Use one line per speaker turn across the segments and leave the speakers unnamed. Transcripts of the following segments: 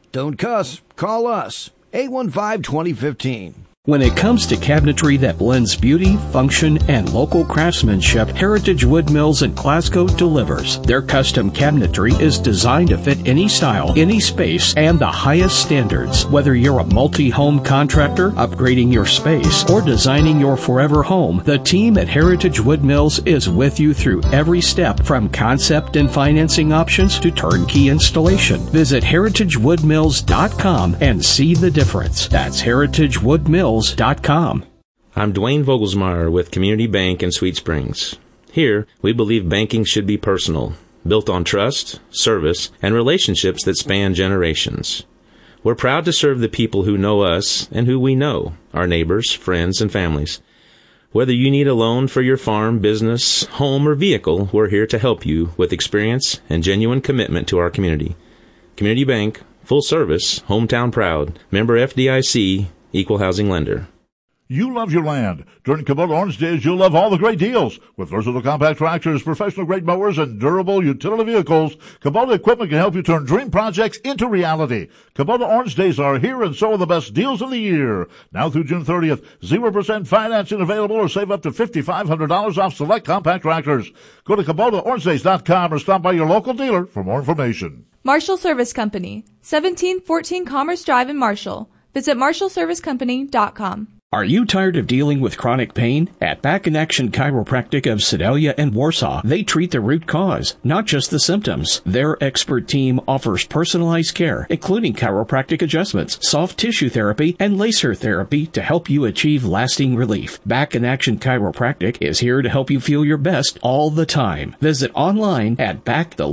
Don't cuss. Call us. 815-2015.
When it comes to cabinetry that blends beauty, function, and local craftsmanship, Heritage Wood Mills in Glasgow delivers. Their custom cabinetry is designed to fit any style, any space, and the highest standards. Whether you're a multi-home contractor, upgrading your space, or designing your forever home, the team at Heritage Wood Mills is with you through every step, from concept and financing options to turnkey installation. Visit heritagewoodmills.com and see the difference. That's heritagewoodmills.com.
I'm Dwayne Vogelsmeyer with Community Bank in Sweet Springs. Here, we believe banking should be personal, built on trust, service, and relationships that span generations. We're proud to serve the people who know us and who we know, our neighbors, friends, and families. Whether you need a loan for your farm, business, home, or vehicle, we're here to help you with experience and genuine commitment to our community. Community Bank, full service, hometown proud, member FDIC, equal housing lender.
You love your land. During Kubota Orange Days, you'll love all the great deals. With versatile compact tractors, professional-grade mowers, and durable utility vehicles, Kubota equipment can help you turn dream projects into reality. Kubota Orange Days are here, and so are the best deals of the year. Now through June 30th, 0% financing available, or save up to $5,500 off select compact tractors. Go to KubotaOrangeDays.com or stop by your local dealer for more information.
Marshall Service Company, 1714 Commerce Drive in Marshall. Visit MarshallServiceCompany.com.
Are you tired of dealing with chronic pain? At Back in Action Chiropractic of Sedalia and Warsaw, they treat the root cause, not just the symptoms. Their expert team offers personalized care, including chiropractic adjustments, soft tissue therapy, and laser therapy to help you achieve lasting relief. Back in Action Chiropractic is here to help you feel your best all the time. Visit online at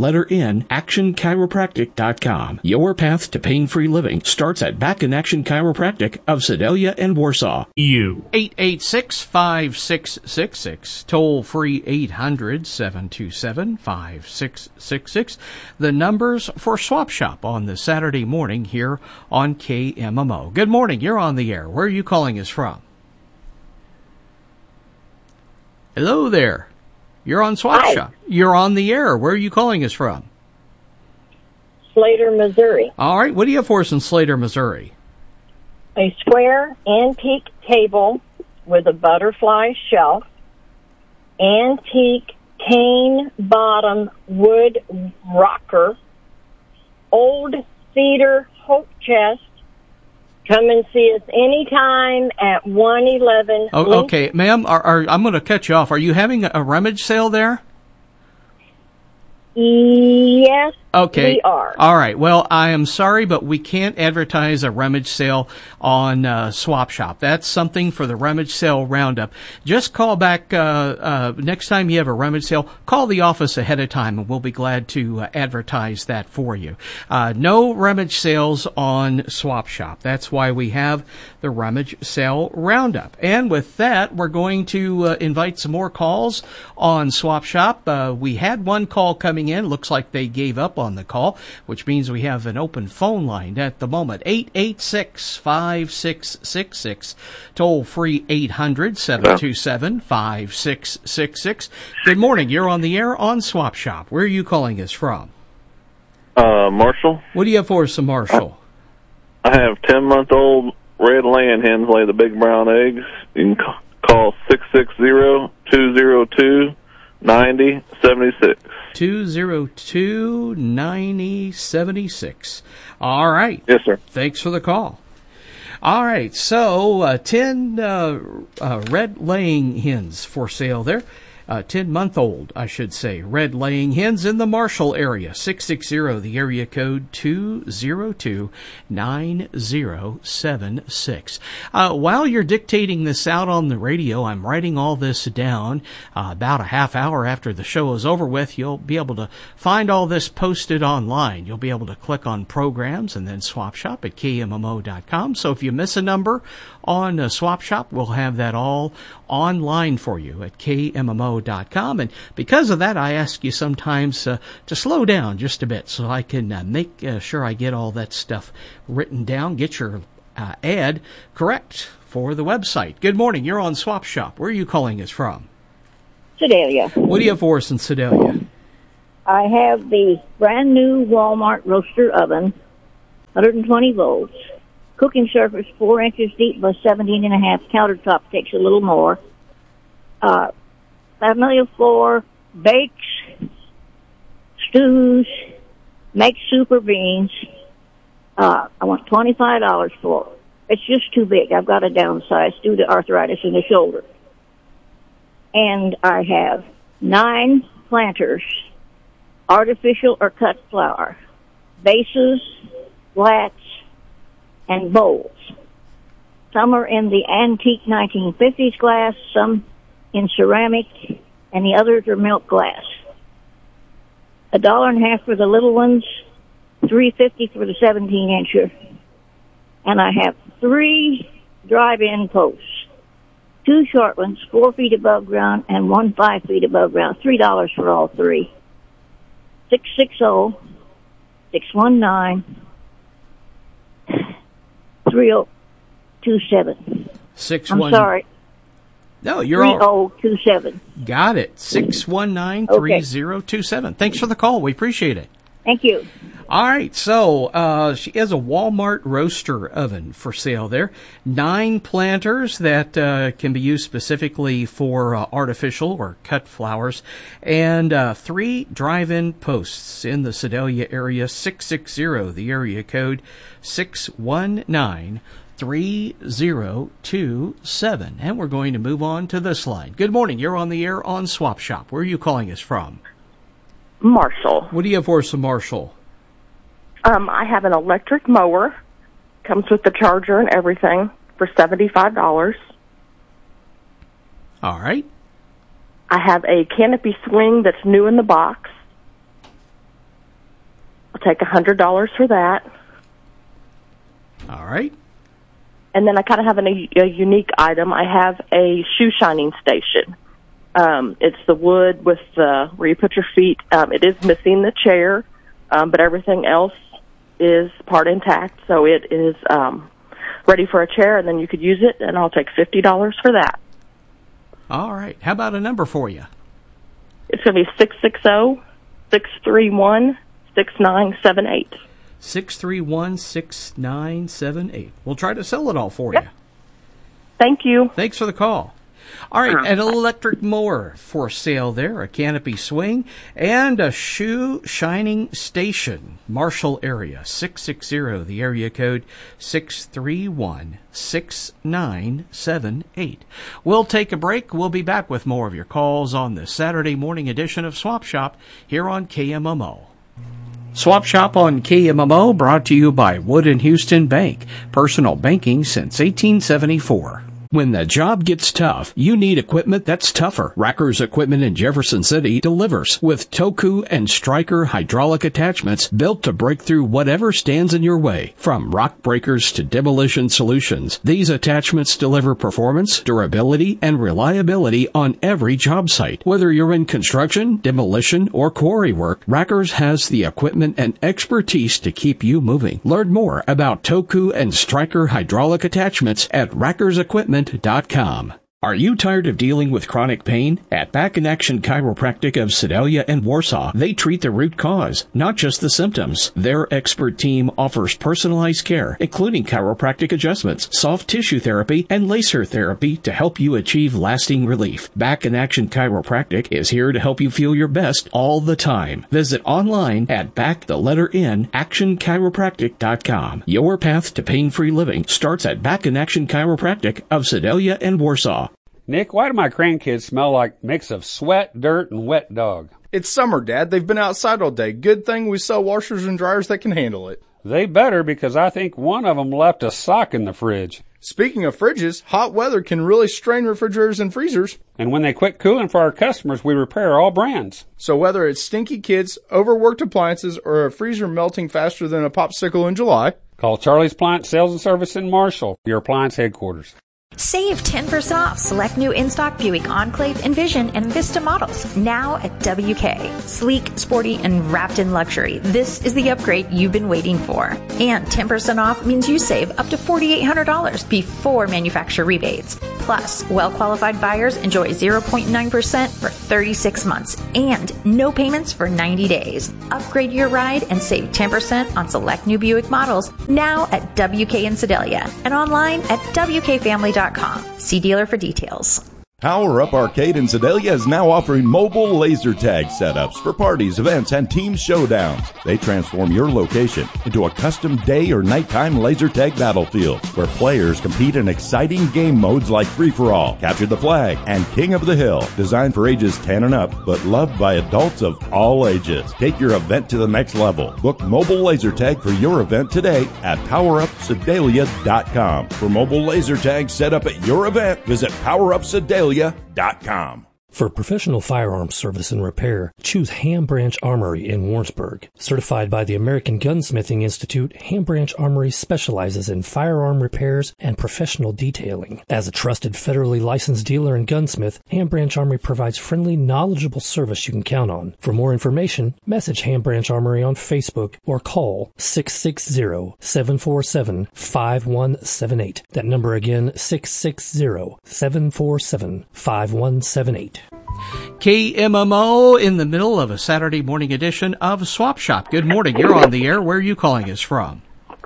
actionchiropractic.com. Your path to pain-free living starts at Back in Action Chiropractic of Sedalia and Warsaw.
886-5666, toll free 800-727-5666. The numbers for Swap Shop on the Saturday morning here on KMMO. Good morning, you're on the air. Where are you calling us from? Hello there. You're on Swap Shop. You're on the air. Where are you calling us from?
Slater, Missouri.
All right, what do you have for us in Slater, Missouri?
A square antique table with a butterfly shelf, antique cane bottom wood rocker, old cedar hope chest. Come and see us anytime at 111.
Oh, okay, ma'am, I'm going to cut you off. Are you having a rummage sale there?
Yes,
okay.
We are.
All right. Well, I am sorry, but we can't advertise a rummage sale on Swap Shop. That's something for the rummage sale roundup. Just call back next time you have a rummage sale. Call the office ahead of time, and we'll be glad to advertise that for you. No rummage sales on Swap Shop. That's why we have the rummage sale roundup. And with that, we're going to invite some more calls on Swap Shop. We had one call coming in. Looks like they gave up on the call, which means we have an open phone line at the moment. 886-5666, toll free 800-727-5666. Good morning. You're on the air on Swap Shop. Where are you calling us from?
Marshall.
What do you have for us, Marshall?
I have 10-month-old red laying hens lay the big brown eggs. You can call 660-202-9076. 202-9076. All right. Yes, sir.
Thanks for the call. All right. So 10 red laying hens for sale there. 10-month-old, I should say, red laying hens in the Marshall area. 660, the area code 202-9076. While you're dictating this out on the radio, I'm writing all this down. About a half hour after the show is over with, you'll be able to find all this posted online. You'll be able to click on programs and then Swap Shop at KMMO.com. So if you miss a number on Swap Shop, we'll have that all online for you at KMMO.com. And because of that, I ask you sometimes to slow down just a bit so I can make sure I get all that stuff written down, get your ad correct for the website. Good morning. You're on Swap Shop. Where are you calling us from?
Sedalia.
What do you have for us in Sedalia?
I have the brand new Walmart roaster oven,
120 volts. Cooking surface 4 inches deep by 17.5. Countertop takes a little more. Familiar floor, bakes, stews, makes super beans. I want $25 for it. It's just too big. I've got to downsize due to arthritis in the shoulder. And I have 9 planters, artificial or cut flower, vases, flats, and bowls. Some are in the antique 1950s glass, some in ceramic, and the others are milk glass. $1.50 for the little ones, $3.50 for the 17-incher. And I have 3 drive-in posts. 2 short ones, 4 feet above ground, and 1 5 feet above ground. $3 for all 3. 660-619-3027. I'm sorry.
No, you're all
3027.
Got it. 619-3027. Thanks for the call. We appreciate it.
Thank you.
All right, so she has a Walmart roaster oven for sale there. 9 planters that can be used specifically for artificial or cut flowers, and 3 drive-in posts in the Sedalia area. 660, the area code, 619-3027. And we're going to move on to this line. Good morning. You're on the air on Swap Shop. Where are you calling us from?
Marshall.
What do you have for us, Marshall?
I have an electric mower. Comes with the charger and everything for $75.
All right.
I have a canopy swing that's new in the box. I'll take $100 for that.
All right.
And then I kind of have a unique item. I have a shoe shining station. It's the wood with where you put your feet. It is missing the chair, but everything else is part intact. So it is ready for a chair, and then you could use it, and I'll take $50 for that.
All right. How about a number for you?
It's going to be 660-631-6978.
631-6978. We'll try to sell it all for you.
Thank you.
Thanks for the call. All right, an electric mower for sale there, a canopy swing, and a shoe shining station. Marshall area, 660, the area code, 631-6978. We'll take a break. We'll be back with more of your calls on the Saturday morning edition of Swap Shop here on KMMO. Swap Shop on KMMO, brought to you by Wood & Houston Bank. Personal banking since 1874. When the job gets tough, you need equipment that's tougher. Racker's Equipment in Jefferson City delivers with Toku and Stryker hydraulic attachments built to break through whatever stands in your way. From rock breakers to demolition solutions, these attachments deliver performance, durability, and reliability on every job site. Whether you're in construction, demolition, or quarry work, Racker's has the equipment and expertise to keep you moving. Learn more about Toku and Stryker hydraulic attachments at rackersequipment.com. Are you tired of dealing with chronic pain? At Back in Action Chiropractic of Sedalia and Warsaw, they treat the root cause, not just the symptoms. Their expert team offers personalized care, including chiropractic adjustments, soft tissue therapy, and laser therapy to help you achieve lasting relief. Back in Action Chiropractic is here to help you feel your best all the time. Visit online at actionchiropractic.com. Your path to pain-free living starts at Back in Action Chiropractic of Sedalia and Warsaw.
Nick, why do my grandkids smell like a mix of sweat, dirt, and wet dog?
It's summer, Dad. They've been outside all day. Good thing we sell washers and dryers that can handle it.
They better, because I think one of them left a sock in the fridge.
Speaking of fridges, hot weather can really strain refrigerators and freezers.
And when they quit cooling for our customers, we repair all brands.
So whether it's stinky kids, overworked appliances, or a freezer melting faster than a popsicle in July,
call Charlie's Appliance Sales and Service in Marshall, your appliance headquarters.
Save 10% off select new in-stock Buick Enclave, Envision, and Vista models now at WK. Sleek, sporty, and wrapped in luxury. This is the upgrade you've been waiting for. And 10% off means you save up to $4,800 before manufacturer rebates. Plus, well-qualified buyers enjoy 0.9% for 36 months and no payments for 90 days. Upgrade your ride and save 10% on select new Buick models now at WK in Sedalia and online at WKFamily.com. See dealer for details.
Power Up Arcade in Sedalia is now offering mobile laser tag setups for parties, events, and team showdowns. They transform your location into a custom day or nighttime laser tag battlefield where players compete in exciting game modes like Free-for-All, Capture the Flag, and King of the Hill. Designed for ages 10 and up, but loved by adults of all ages. Take your event to the next level. Book mobile laser tag for your event today at PowerUpSedalia.com. For mobile laser tag set up at your event, visit PowerUpSedalia.com.
For professional firearms service and repair, choose Ham Branch Armory in Warrensburg. Certified by the American Gunsmithing Institute, Ham Branch Armory specializes in firearm repairs and professional detailing. As a trusted federally licensed dealer and gunsmith, Ham Branch Armory provides friendly, knowledgeable service you can count on. For more information, message Ham Branch Armory on Facebook or call 660-747-5178. That number again, 660-747-5178.
KMMO in the middle of a Saturday morning edition of Swap Shop. Good morning. You're on the air. Where are you calling us from?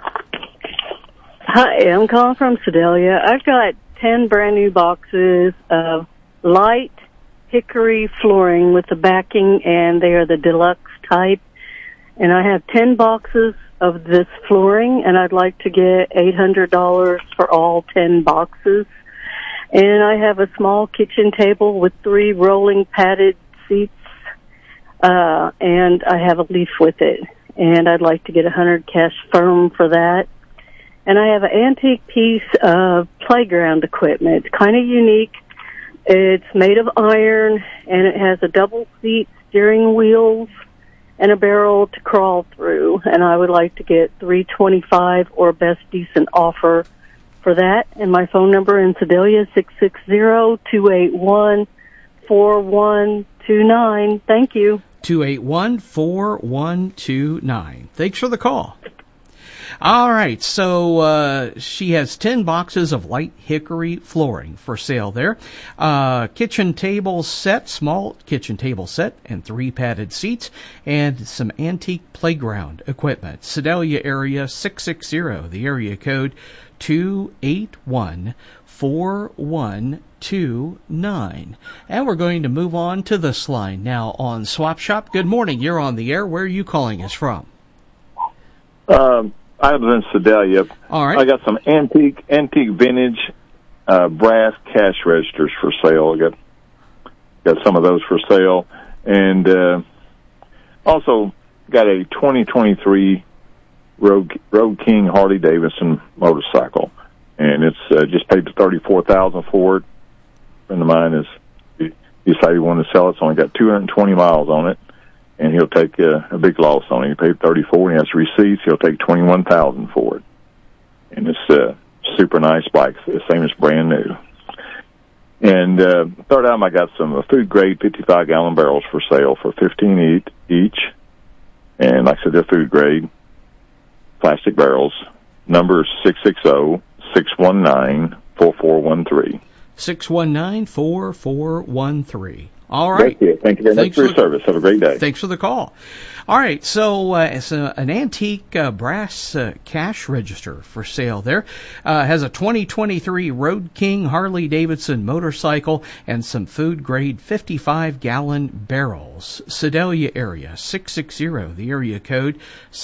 Hi, I'm calling from Sedalia. I've got 10 brand new boxes of light hickory flooring with the backing, and they are the deluxe type. And I have 10 boxes of this flooring, and I'd like to get $800 for all 10 boxes. And I have a small kitchen table with 3 rolling padded seats, and I have a leaf with it. And I'd like to get $100 cash firm for that. And I have an antique piece of playground equipment. It's kind of unique. It's made of iron, and it has a double seat steering wheels and a barrel to crawl through. And I would like to get $325 or best decent offer for that. And my phone number in Sedalia is 660-281-4129. Thank you.
281-4129. Thanks for the call. All right, so she has 10 boxes of light hickory flooring for sale there. Kitchen table set, small kitchen table set, and 3 padded seats, and some antique playground equipment. Sedalia area 660, the area code 281-4129. And we're going to move on to this line now on Swap Shop. Good morning. You're on the air. Where are you calling us from?
I was in Sedalia.
All right.
I got some antique vintage brass cash registers for sale. I got some of those for sale, and also got a 2023 Road King Harley Davidson motorcycle, and it's just paid $34,000 for it. A friend of mine he decided he wanted to sell it. It's only got 220 miles on it. And he'll take a big loss on it. He paid $34,000, and he has receipts. He'll take $21,000 for it. And it's a super nice bike, the same as brand new. And third item, I got some food grade 55-gallon barrels for sale for $15 each. And like I said, they're food grade plastic barrels. Number is 660-619-4413.
619-4413. All right.
Thank you very much for your service. Have a great day.
Thanks for the call. All right. So it's an antique brass cash register for sale there. Has a 2023 Road King Harley Davidson motorcycle and some food grade 55-gallon barrels. Sedalia area 660. The area code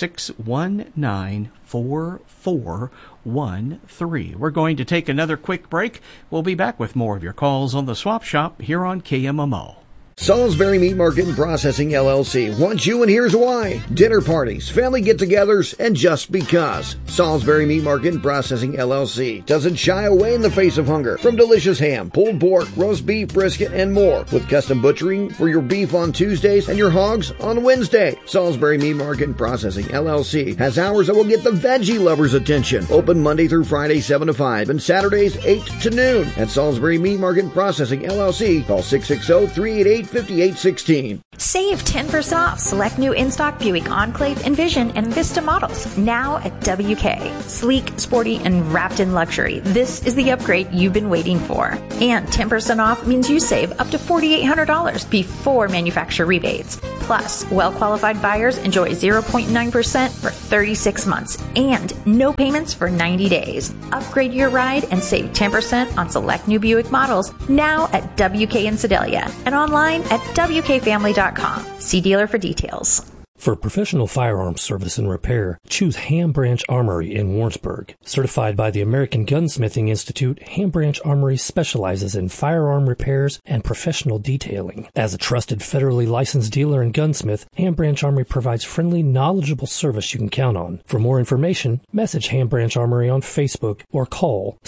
619-4413. We're going to take another quick break. We'll be back with more of your calls on the Swap Shop here on KMMO.
Salisbury Meat Market and Processing LLC wants you, and here's why. Dinner parties, family get-togethers, and just because. Salisbury Meat Market and Processing LLC doesn't shy away in the face of hunger. From delicious ham, pulled pork, roast beef, brisket, and more. With custom butchering for your beef on Tuesdays and your hogs on Wednesday. Salisbury Meat Market and Processing LLC has hours that will get the veggie lovers' attention. Open Monday through Friday 7 to 5 and Saturdays 8 to noon. At Salisbury Meat Market and Processing LLC, call 660-388-5816.
Save 10% off select new in-stock Buick Enclave, Envision, and Vista models now at WK. Sleek, sporty, and wrapped in luxury. This is the upgrade you've been waiting for. And 10% off means you save up to $4,800 before manufacturer rebates. Plus, well-qualified buyers enjoy 0.9% for 36 months and no payments for 90 days. Upgrade your ride and save 10% on select new Buick models now at WK in Sedalia and online at WKFamily.com. See dealer for details.
For professional firearms service and repair, choose Ham Branch Armory in Warrensburg. Certified by the American Gunsmithing Institute, Ham Branch Armory specializes in firearm repairs and professional detailing. As a trusted federally licensed dealer and gunsmith, Ham Branch Armory provides friendly, knowledgeable service you can count on. For more information, message Ham Branch Armory on Facebook or call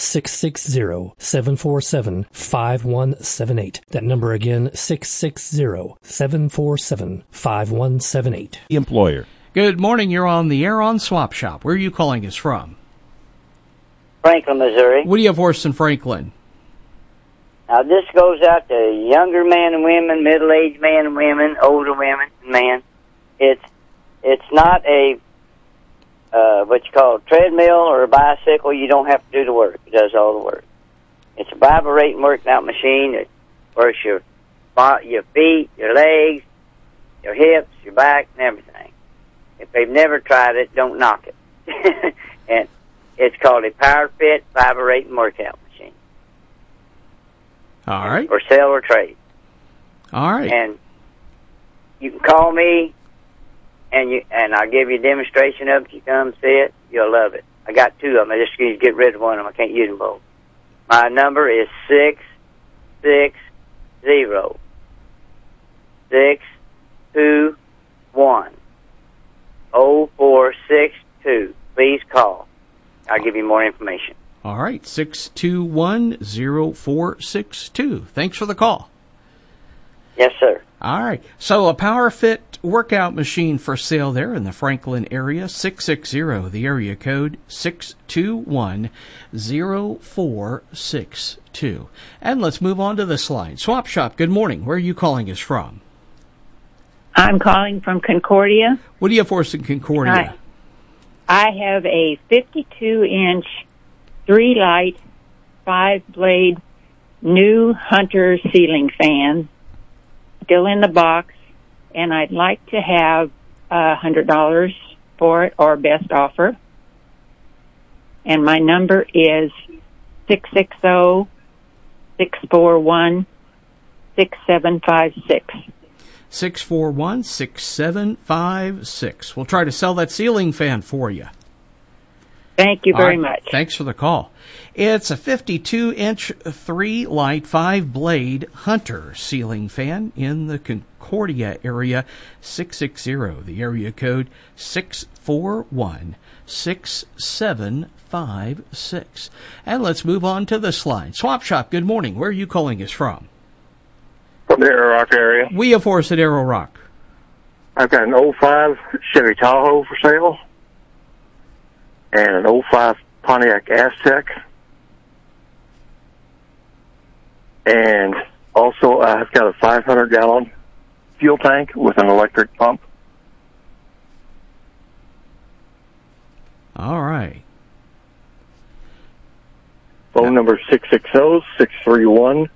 660-747-5178. That number again, 660-747-5178.
Employer.
Good morning. You're on the air on Swap Shop. Where are you calling us from?
Franklin, Missouri.
What do you have for us in Franklin?
Now, this goes out to younger men and women, middle-aged men and women, older women and men. It's not a what you call a treadmill or a bicycle. You don't have to do the work. It does all the work. It's a vibrating workout machine that works your feet, your legs, your hips, your back, and everything. If they've never tried it, don't knock it. And it's called a PowerFit vibrating workout machine.
All right.
For sale or trade.
All right.
And you can call me, and I'll give you a demonstration of it. You come see it, you'll love it. I got two of them. I just need to get rid of one of them. I can't use them both. My number is 660-621-0462. Please call. I'll give you more information.
All right, 621-0462. Thanks for the call.
Yes, sir.
All right. So a PowerFit workout machine for sale there in the Franklin area, 660, the area code 621-0462. And let's move on to this line. Swap Shop, good morning. Where are you calling us from?
I'm calling from Concordia.
What do you have for us in Concordia?
I have a 52-inch 3-light 5-blade new Hunter ceiling fan, still in the box, and I'd like to have $100 for it, or best offer. And my number is 660-641-6756.
641-6756. We'll try to sell that ceiling fan for you.
Thank you very much.
Thanks for the call. It's a 52-inch 3-light 5-blade Hunter ceiling fan in the Concordia area, 660, the area code 641-6756. And let's move on to this line. Swap Shop, good morning. Where are you calling us from?
From the Arrow Rock area.
We have for us at Arrow Rock.
I've got an 05 Chevy Tahoe for sale and an 05 Pontiac Aztek. And also I've got a 500-gallon fuel tank with an electric pump.
All right.
Phone number 660-631-3090.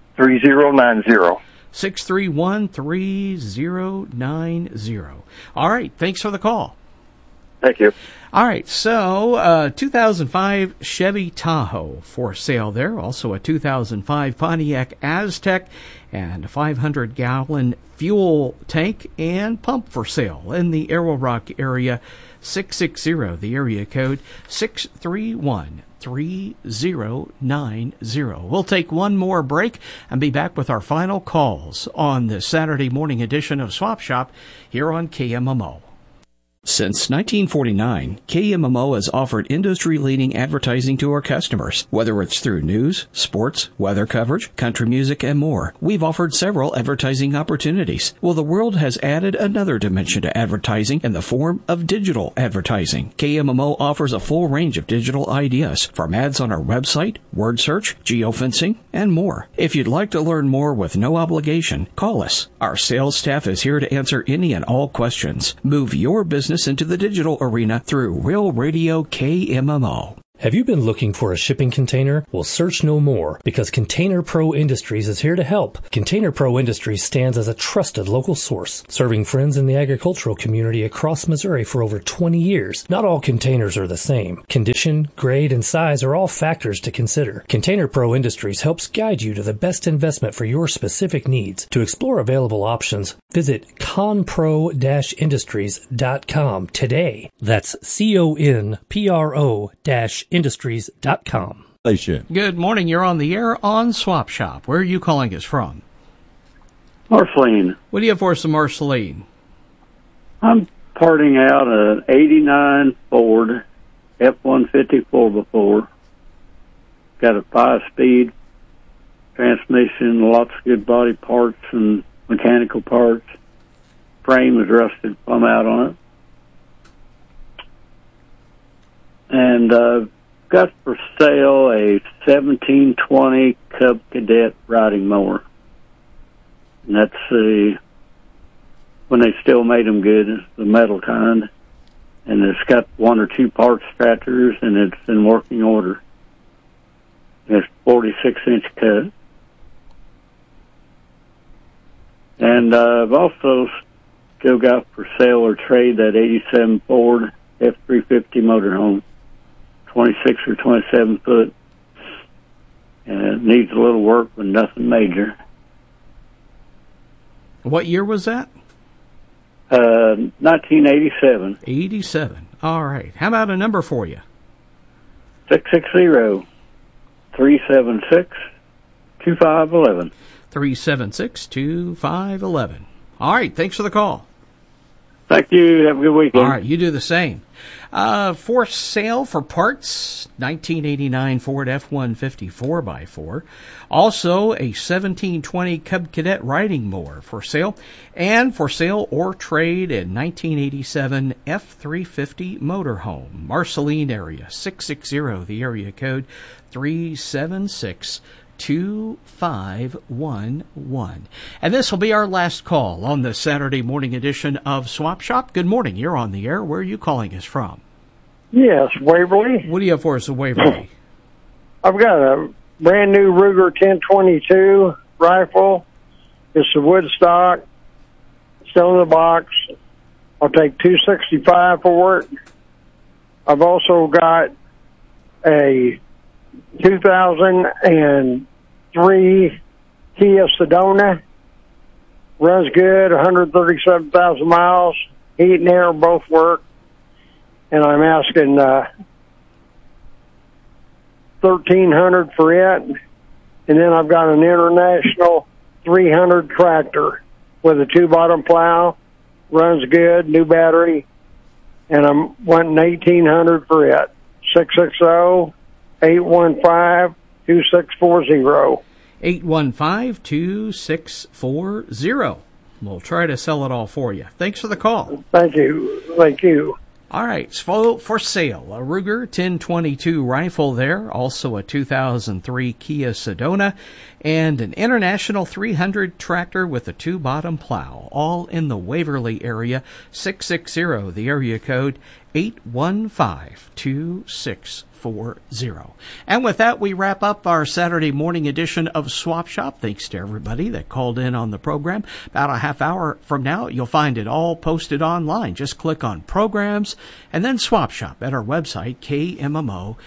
631-3090. All right. Thanks for the call.
Thank you.
All right. So, 2005 Chevy Tahoe for sale there. Also a 2005 Pontiac Aztek and a 500-gallon fuel tank and pump for sale in the Arrow Rock area, 660, the area code 631-3090. We'll take one more break and be back with our final calls on this Saturday morning edition of Swap Shop here on KMMO.
Since 1949, KMMO has offered industry-leading advertising to our customers. Whether it's through news, sports, weather coverage, country music, and more, we've offered several advertising opportunities. Well, the world has added another dimension to advertising in the form of digital advertising. KMMO offers a full range of digital ideas, from ads on our website, word search, geofencing, and more. If you'd like to learn more with no obligation, call us. Our sales staff is here to answer any and all questions. Move your business into the digital arena through Real Radio KMMO.
Have you been looking for a shipping container? Well, search no more, because Container Pro Industries is here to help. Container Pro Industries stands as a trusted local source, serving friends in the agricultural community across Missouri for over 20 years. Not all containers are the same. Condition, grade, and size are all factors to consider. Container Pro Industries helps guide you to the best investment for your specific needs. To explore available options, visit conpro-industries.com today. That's CONPRO-industries.com.
Good morning. You're on the air on Swap Shop. Where are you calling us from?
Marceline.
What do you have for us, Marceline?
I'm parting out an 89 Ford F-150 4x4. Got a 5-speed transmission, lots of good body parts and mechanical parts. Frame is rusted plumb out on it. And got for sale a 1720 Cub Cadet riding mower. And that's when they still made them good, it's the metal kind. And it's got 1 or 2 part scratchers, and it's in working order. It's 46-inch cut. And I've also still got for sale or trade that 87 Ford F-350 motorhome. 26 or 27 foot, and it needs a little work, but nothing major.
What year was that?
1987.
87. All right. How about a number for you?
660-376-2511.
376-2511. All right. Thanks for the call.
Thank you. Have a good weekend.
All right. You do the same. For sale for parts, 1989 Ford F-150 4x4. Also, a 1720 Cub Cadet riding mower for sale. And for sale or trade, a 1987 F-350 motorhome. Marceline area, 660, the area code, 376-2511. And this will be our last call on the Saturday morning edition of Swap Shop. Good morning. You're on the air. Where are you calling us from?
Yes, Waverly.
What do you have for us at Waverly?
I've got a brand new Ruger 1022 rifle. It's a wood stock, still in the box. I'll take $265 for it. I've also got a 2003 Kia Sedona. Runs good, 137,000 miles. Heat and air both work. And I'm asking $1,300 for it. And then I've got an International 300 tractor with a 2-bottom plow. Runs good, new battery. And I'm wanting $1,800 for it. 660-815-2640.
815-2640. We'll try to sell it all for you. Thanks for the call.
Thank you. Thank you.
All right, for sale, a Ruger 1022 rifle there, also a 2003 Kia Sedona, and an International 300 tractor with a 2-bottom plow, all in the Waverly area, 660, the area code, 815-2640. And with that, we wrap up our Saturday morning edition of Swap Shop. Thanks to everybody that called in on the program. About a half hour from now, you'll find it all posted online. Just click on Programs and then Swap Shop at our website, KMMO.com.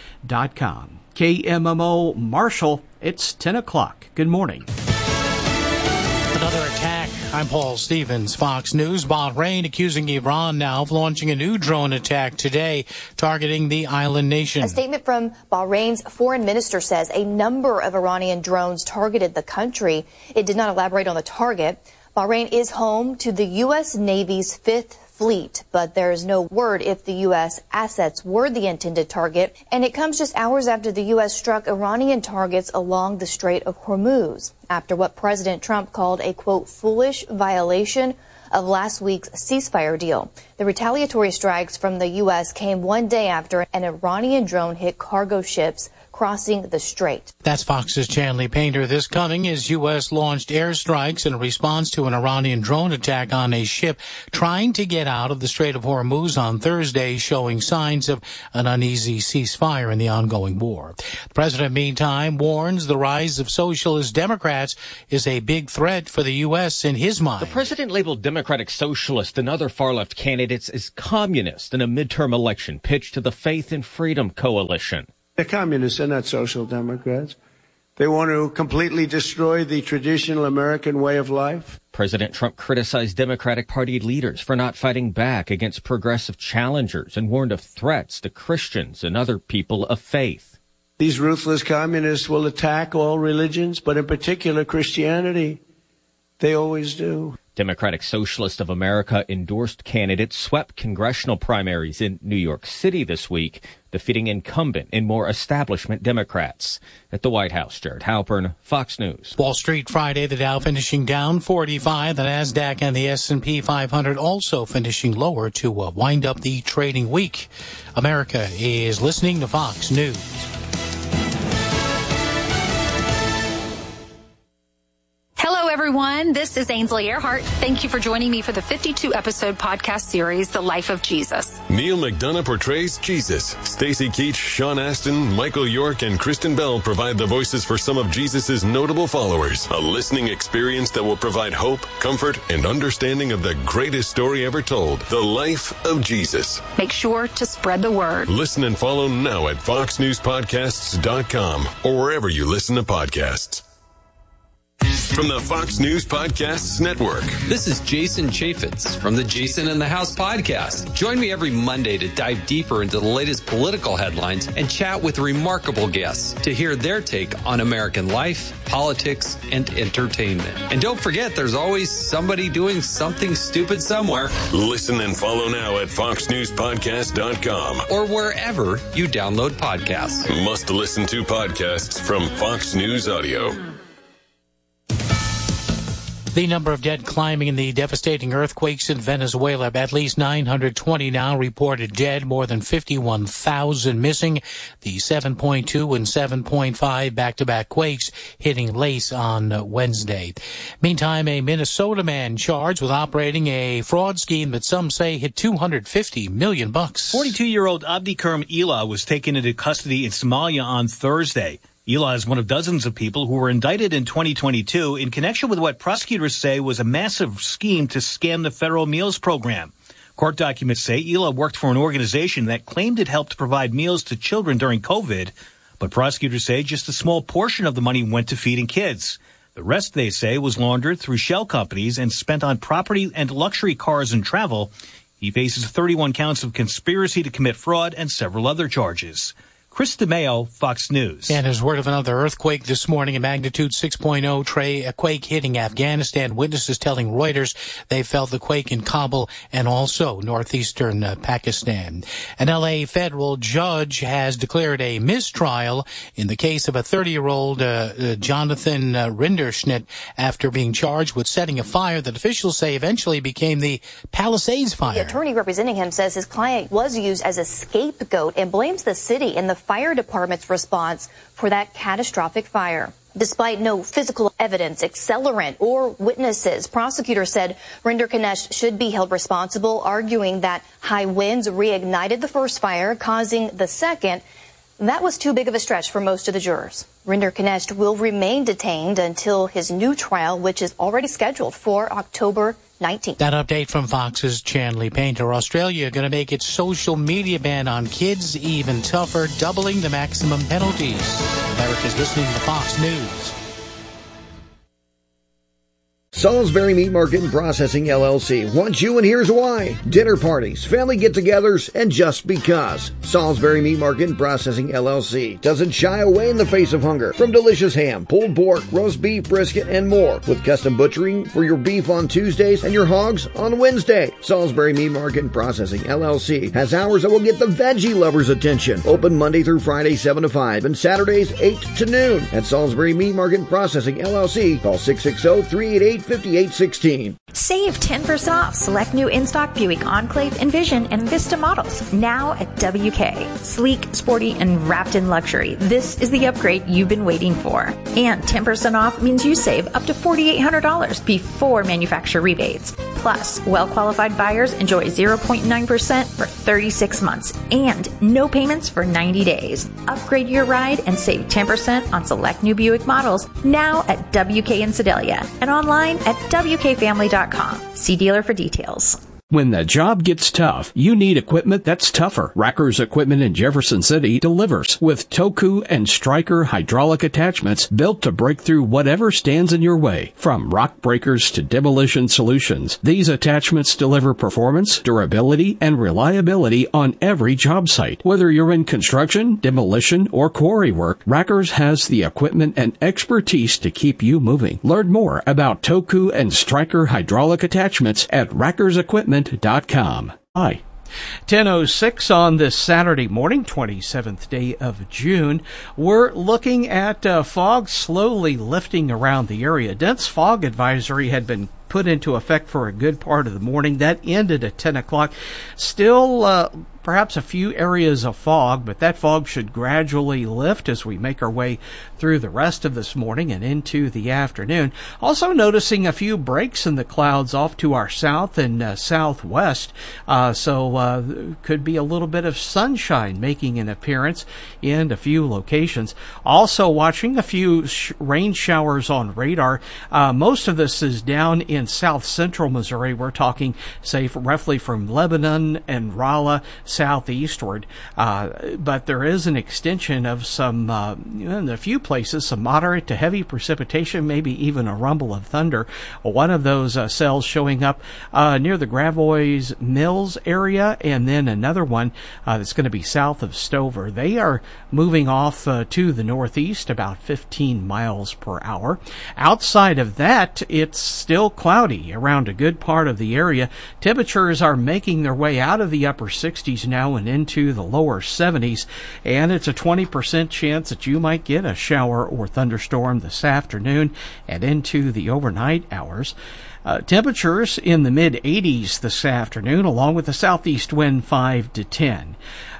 KMMO Marshall, it's 10 o'clock. Good morning.
Another attack
I'm Paul Stevens, Fox News. Bahrain accusing Iran now of launching a new drone attack today, targeting the island nation.
A statement from Bahrain's foreign minister says a number of Iranian drones targeted the country. It did not elaborate on the target. Bahrain is home to the U.S. Navy's Fifth Fleet, but there is no word if the U.S. assets were the intended target, and it comes just hours after the U.S. struck Iranian targets along the Strait of Hormuz, after what President Trump called a, quote, foolish violation of last week's ceasefire deal. The retaliatory strikes from the U.S. came one day after an Iranian drone hit cargo ships crossing the strait.
That's Fox's Chanley Painter. This coming as U.S. launched airstrikes in response to an Iranian drone attack on a ship trying to get out of the Strait of Hormuz on Thursday, showing signs of an uneasy ceasefire in the ongoing war. The president, meantime, warns the rise of socialist Democrats is a big threat for the U.S. in his mind.
The president labeled Democratic Socialist and other far-left candidates as communist in a midterm election pitch to the Faith and Freedom Coalition.
They're communists, they're not social democrats. They want to completely destroy the traditional American way of life.
President Trump criticized Democratic Party leaders for not fighting back against progressive challengers and warned of threats to Christians and other people of faith.
These ruthless communists will attack all religions, but in particular Christianity. They always do.
Democratic Socialist of America endorsed candidates swept congressional primaries in New York City this week, defeating incumbent and more establishment Democrats. At the White House, Jared Halpern, Fox News.
Wall Street Friday, the Dow finishing down 45, the NASDAQ and the S&P 500 also finishing lower to wind up the trading week. America is listening to Fox News.
Hello, everyone. This is Ainsley Earhart. Thank you for joining me for the 52-episode podcast series, The Life of Jesus.
Neil McDonough portrays Jesus. Stacy Keach, Sean Astin, Michael York, and Kristen Bell provide the voices for some of Jesus' notable followers. A listening experience that will provide hope, comfort, and understanding of the greatest story ever told, The Life of Jesus.
Make sure to spread the word.
Listen and follow now at foxnewspodcasts.com or wherever you listen to podcasts. From the Fox News Podcasts Network.
This is Jason Chaffetz from the Jason in the House podcast. Join me every Monday to dive deeper into the latest political headlines and chat with remarkable guests to hear their take on American life, politics, and entertainment. And don't forget, there's always somebody doing something stupid somewhere.
Listen and follow now at foxnewspodcast.com
or wherever you download podcasts.
Must listen to podcasts from Fox News Audio.
The number of dead climbing in the devastating earthquakes in Venezuela. At least 920 now reported dead, more than 51,000 missing. The 7.2 and 7.5 back-to-back quakes hitting Lace on Wednesday. Meantime, a Minnesota man charged with operating a fraud scheme that some say hit $250 million.
42-year-old Abdikerm Ela was taken into custody in Somalia on Thursday. Ela is one of dozens of people who were indicted in 2022 in connection with what prosecutors say was a massive scheme to scam the federal meals program. Court documents say Ela worked for an organization that claimed it helped provide meals to children during COVID, but prosecutors say just a small portion of the money went to feeding kids. The rest, they say, was laundered through shell companies and spent on property and luxury cars and travel. He faces 31 counts of conspiracy to commit fraud and several other charges. Chris DeMeo, Fox News.
And there's word of another earthquake this morning, a magnitude 6.0 quake hitting Afghanistan. Witnesses telling Reuters they felt the quake in Kabul and also northeastern Pakistan. An L.A. federal judge has declared a mistrial in the case of a 30-year-old Jonathan Rinderschnitt after being charged with setting a fire that officials say eventually became the Palisades fire.
The attorney representing him says his client was used as a scapegoat and blames the city and the fire department's response for that catastrophic fire. Despite no physical evidence, accelerant, or witnesses, prosecutors said Rinderknecht should be held responsible, arguing that high winds reignited the first fire, causing the second. That was too big of a stretch for most of the jurors. Rinderknecht will remain detained until his new trial, which is already scheduled for October 19th.
That update from Fox's Chanley Painter. Australia going to make its social media ban on kids even tougher, doubling the maximum penalties. America's listening to Fox News.
Salisbury Meat Market and Processing LLC wants you, and here's why. Dinner parties, family get-togethers, and just because. Salisbury Meat Market and Processing LLC doesn't shy away in the face of hunger. From delicious ham, pulled pork, roast beef, brisket, and more. With custom butchering for your beef on Tuesdays and your hogs on Wednesday. Salisbury Meat Market and Processing LLC has hours that will get the veggie lovers' attention. Open Monday through Friday 7 to 5 and Saturdays 8 to noon. At Salisbury Meat Market and Processing LLC, call 660-388-5816.
Save 10% off select new in-stock Buick Enclave, Envision, and Vista models now at WK. Sleek, sporty, and wrapped in luxury. This is the upgrade you've been waiting for. And 10% off means you save up to $4,800 before manufacturer rebates. Plus, well-qualified buyers enjoy 0.9% for 36 months and no payments for 90 days. Upgrade your ride and save 10% on select new Buick models now at WK in Sedalia and online at WKFamily.com. See dealer for details.
When the job gets tough, you need equipment that's tougher. Racker's Equipment in Jefferson City delivers with Toku and Stryker hydraulic attachments built to break through whatever stands in your way. From rock breakers to demolition solutions, these attachments deliver performance, durability, and reliability on every job site. Whether you're in construction, demolition, or quarry work, Racker's has the equipment and expertise to keep you moving. Learn more about Toku and Stryker hydraulic attachments at rackersequipment.com. Hi.
10:06 on this Saturday morning, 27th day of June. We're looking at fog slowly lifting around the area. Dense fog advisory had been put into effect for a good part of the morning. That ended at 10 o'clock. Still perhaps a few areas of fog, but that fog should gradually lift as we make our way through the rest of this morning and into the afternoon. Also noticing a few breaks in the clouds off to our south and southwest, so could be a little bit of sunshine making an appearance in a few locations. Also watching a few rain showers on radar. Most of this is down in south central Missouri. We're talking, say, roughly from Lebanon and Rolla southeastward, but there is an extension of some, in a few places, some moderate to heavy precipitation, maybe even a rumble of thunder. One of those cells showing up near the Gravois Mills area, and then another one that's going to be south of Stover. They are moving off to the northeast about 15 miles per hour. Outside of that, it's still cloudy around a good part of the area. Temperatures are making their way out of the upper 60s now and into the lower 70s, and it's a 20% chance that you might get a shower or thunderstorm this afternoon and into the overnight hours. Temperatures in the mid-80s this afternoon, along with a southeast wind 5 to 10.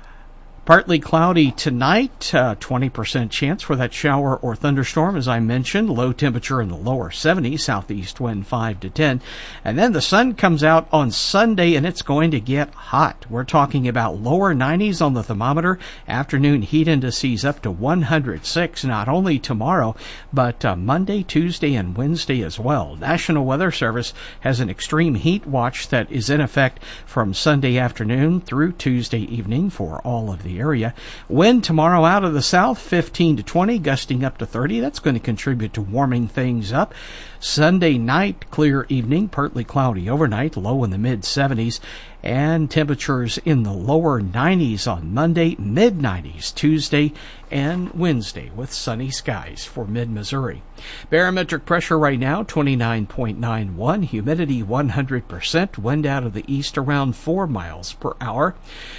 Partly cloudy tonight, 20% chance for that shower or thunderstorm, as I mentioned. Low temperature in the lower 70s, southeast wind 5 to 10. And then the sun comes out on Sunday, and it's going to get hot. We're talking about lower 90s on the thermometer. Afternoon heat indices up to 106, not only tomorrow, but Monday, Tuesday, and Wednesday as well. National Weather Service has an extreme heat watch that is in effect from Sunday afternoon through Tuesday evening for all of the area. Wind tomorrow out of the south, 15 to 20, gusting up to 30. That's going to contribute to warming things up. Sunday night, clear evening, partly cloudy overnight, low in the mid-70s, and temperatures in the lower 90s on Monday, mid-90s Tuesday and Wednesday, with sunny skies for mid-Missouri. Barometric pressure right now, 29.91, humidity 100%, wind out of the east around 4 miles per hour.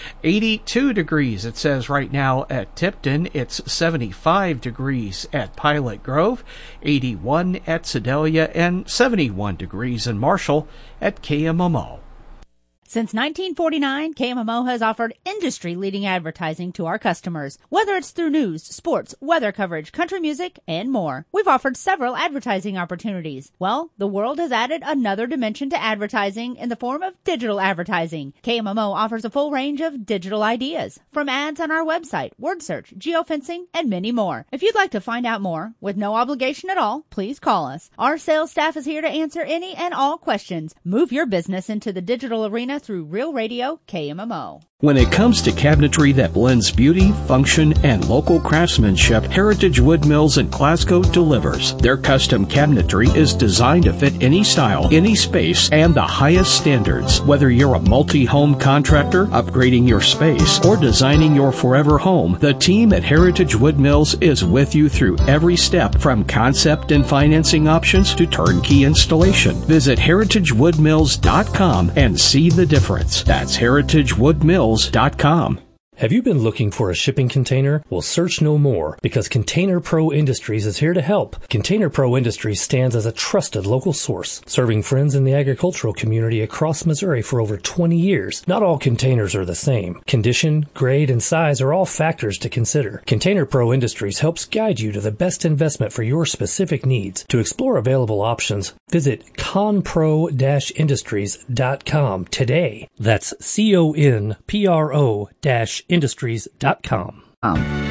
82 degrees, it says right now at Tipton. It's 75 degrees at Pilot Grove, 81 at Sedalia, and 71 degrees in Marshall at KMMO.
Since 1949, KMMO has offered industry-leading advertising to our customers, whether it's through news, sports, weather coverage, country music, and more. We've offered several advertising opportunities. Well, the world has added another dimension to advertising in the form of digital advertising. KMMO offers a full range of digital ideas, from ads on our website, word search, geofencing, and many more. If you'd like to find out more, with no obligation at all, please call us. Our sales staff is here to answer any and all questions. Move your business into the digital arena through Real Radio KMMO.
When it comes to cabinetry that blends beauty, function, and local craftsmanship, Heritage Wood Mills in Glasgow delivers. Their custom cabinetry is designed to fit any style, any space, and the highest standards. Whether you're a multi-home contractor, upgrading your space, or designing your forever home, the team at Heritage Wood Mills is with you through every step, from concept and financing options to turnkey installation. Visit heritagewoodmills.com and see the difference. That's heritagewoodmills.com.
Have you been looking for a shipping container? Well, search no more, because Container Pro Industries is here to help. Container Pro Industries stands as a trusted local source, serving friends in the agricultural community across Missouri for over 20 years. Not all containers are the same. Condition, grade, and size are all factors to consider. Container Pro Industries helps guide you to the best investment for your specific needs. To explore available options, visit conpro-industries.com today. That's CONPRO-industries.com.